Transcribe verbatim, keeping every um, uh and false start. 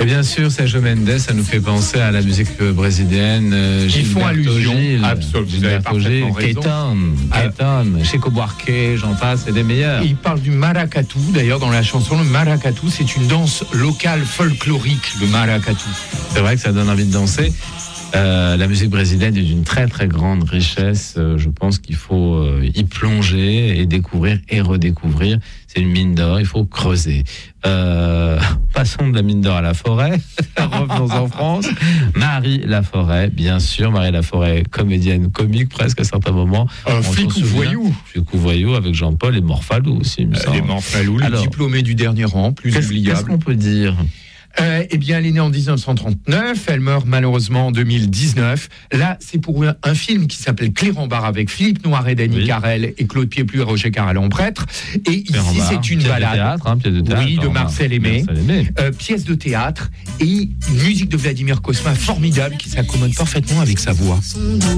bien sûr, Sergio Mendes, ça nous fait penser à la musique brésilienne. Euh, Ils font allusion, absolument. Vous avez parfaitement raison. Keton, Keton, Chico Buarque, j'en passe, c'est des meilleurs. Il parle du maracatu, d'ailleurs dans la chanson. Le maracatu, c'est une danse locale folklorique, le maracatu. C'est vrai que ça donne envie de danser. Euh, la musique brésilienne est d'une très très grande richesse. Euh, je pense qu'il faut euh, y plonger et découvrir et redécouvrir. C'est une mine d'or, il faut creuser. Euh, passons de la mine d'or à la forêt. Revenons en France. Marie Laforêt, bien sûr. Marie Laforêt, comédienne comique presque à certains moments. Un flic ou voyou. Flic ou voyou avec Jean-Paul et Morphalou aussi. Il me semble. Les Morphalou, le diplômé du dernier rang, plus qu'est-ce, oubliable. Qu'est-ce qu'on peut dire ? Euh, eh bien, elle est née en dix-neuf cent trente-neuf, elle meurt malheureusement en deux mille dix-neuf. Là, c'est pour un, un film qui s'appelle Clérambar avec Philippe Noiret, Dany oui. Carrel et Claude Pieplu et Roger Carrel en prêtre. Et Clérambar, ici, c'est une balade. De théâtre, hein, pièce de théâtre, oui, de Marcel Aimé. Marcel Aimé. Euh, pièce de théâtre et une musique de Vladimir Cosma formidable qui s'accommode parfaitement avec sa voix.